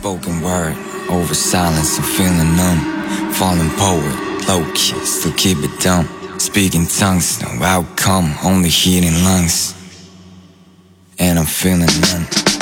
Spoken word over silence, I'm feeling numb. Fallen poet, low key, still keep it dumb. Speaking tongues, no outcome, only heating lungs. And I'm feeling numb.